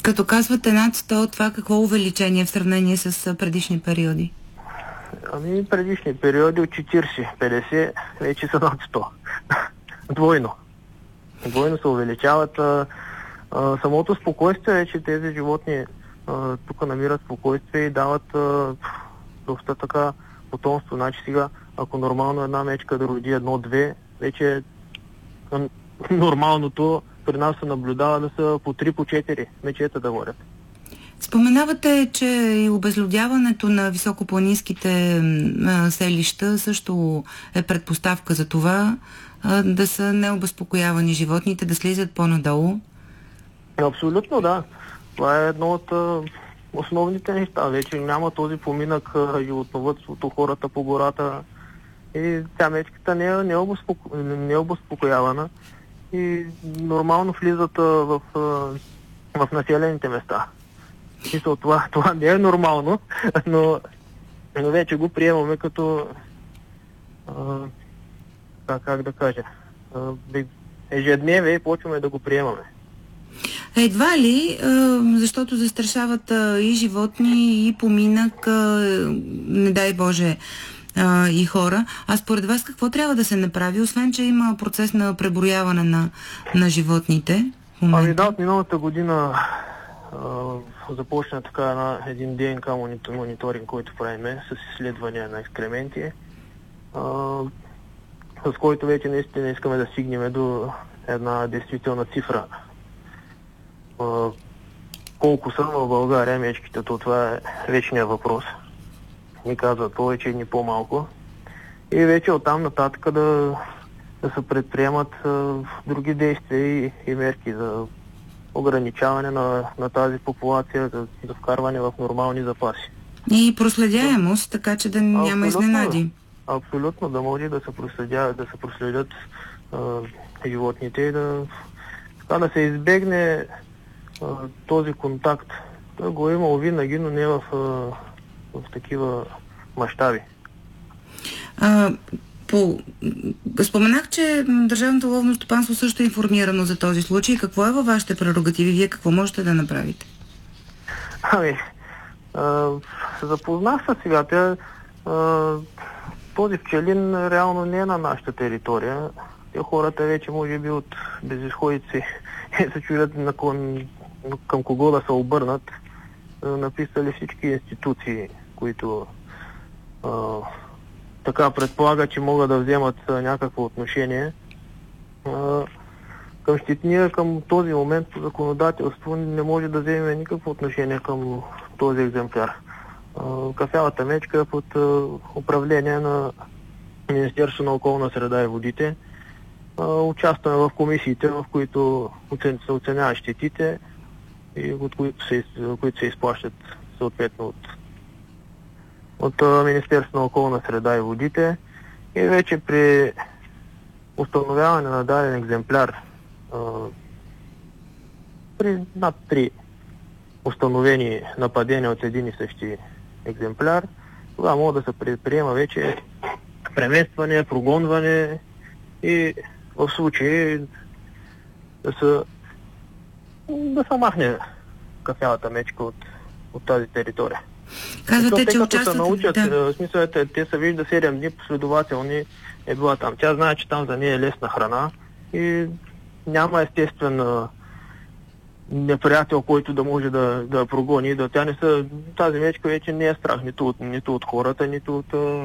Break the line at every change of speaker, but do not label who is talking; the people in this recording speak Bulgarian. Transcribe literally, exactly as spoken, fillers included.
Като казвате над сто, това какво увеличение в сравнение с предишни периоди?
Ами предишни периоди от четиридесет-петдесет вече са над сто. Двойно. Двойно се увеличават. А, а, самото спокойствие вече тези животни а, тук намират спокойствие и дават а, доста така потомство. Значи сега, ако нормално една мечка да роди едно-две, вече а, нормалното при нас се наблюдава да са по три, по четири мечета да водят.
Споменавате, че и обезлюдяването на високопланинските а, селища също е предпоставка за това а, да са необезпокоявани животните, да слизат по-надолу.
Абсолютно, да. Това е едно от а, основните неща. Вече няма този поминък а, животновъдството, хората по гората. И тя мечката не е необезпоко... необезпокоявана и нормално влизат а, в, а, в населените места. Това, това не е нормално, но, но вече го приемаме като а, как, как да кажа, а, ежедневие и почваме да го приемаме.
Едва ли, а, защото застрашават а, и животни, и поминък, а, не дай Боже, а, и хора. А според вас какво трябва да се направи, освен че има процес на преброяване на, на животните?
Ами да, от миналата година започна така една, един ДНК мониторинг, който правиме с изследвания на екскременти, а, с който вече наистина искаме да стигнем до една действителна цифра. А, колко са в България мечките, то това е вечният въпрос. Ни казват повече, ни по-малко. И вече оттам нататък да, да се предприемат а, други действия и, и мерки за ограничаване на, на тази популация, за, за вкарване в нормални запаси.
И проследяемост, така че да няма изненади.
Абсолютно, да може да се проследят, да се проследят а, животните и да, така, да се избегне а, този контакт. Той го е имал винаги, но не в, а, в такива мащаби.
А, по... Споменах, че Държавното ловно стопанство също е информирано за този случай. Какво е във вашите прерогативи? Вие какво можете да направите?
Ами, а, запознах се сега. Тя, а, този пчелин реално не е на нашата територия. Те хората вече може би от безизходици се чуят на към, към кого да се обърнат. Написали всички институции, които а, така предполага, че могат да вземат а, някакво отношение. А, към щитния, към този момент по законодателство не може да вземе никакво отношение към този екземпляр. А, кафявата мечка е под а, управление на Министерството на околна среда и водите. А, участваме в комисиите, в които оцен, се оценяват щетите и от които се, които се изплащат съответно от от Министерството на околна среда и водите, и вече при установяване на даден екземпляр а, при над три установени нападения от един и същи екземпляр, тогава може да се предприема вече преместване, прогонване и в случай да се да се махне кафявата мечка от, от тази територия.
Казвате, че участват...
се научат,
да.
в смисъл е, те се вижда седем дни последователни е била там. Тя знае, че там за нея е лесна храна и няма естествен неприятел, който да може да, да прогони. Да, тя не са, тази мечка вече не е страх нито от, нито от хората, нито от